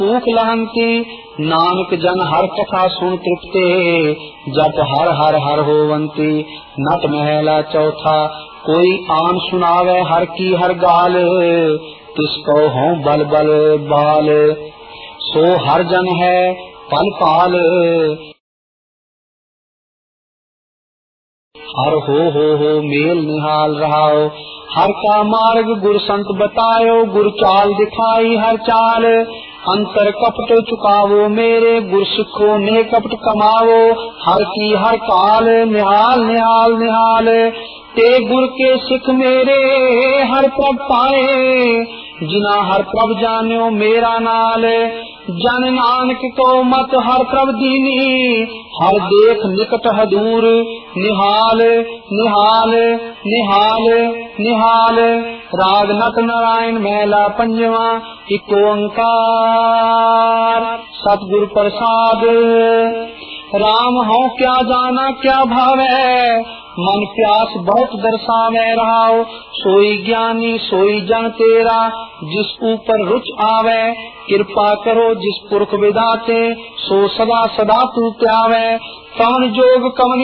भूख लहंती नानक जन हर कथा सुन तृप्ते जप हर हर हर होवंती। नट महला चौथा कोई आन सुनावे हर की हर गाल तिसको हों बल बल बाल सो हर जन है पल पाल। हर हो मेल निहाल रहाओ हर का मार्ग गुर संत बतायो गुर चाल दिखाई हर चाल। अंतर कपट चुकावो मेरे गुर सिखो ने कपट कमावो हर की हर काल निहाल निहाल निहाल। ते गुर के सिख मेरे हर प्रभ पाए जिना हर प्रभ जान्यो मेरा नाल। जन नानक को मत हर प्रभ दीनी हर देख निकट हदूर निहाल निहाल निहाल निहाल। राग नट नारायण महला पंजवा इक ओंकार सतगुर प्रसाद। राम हो क्या जाना क्या भावै मन प्यास बहुत दर्शावे रहाओ। सोई ज्ञानी सोई जन तेरा जिस ऊपर रुच आवे। कृपा करो जिस पुरख विदाते सो सदा सदा तू प्यावे। कवन जोग कवन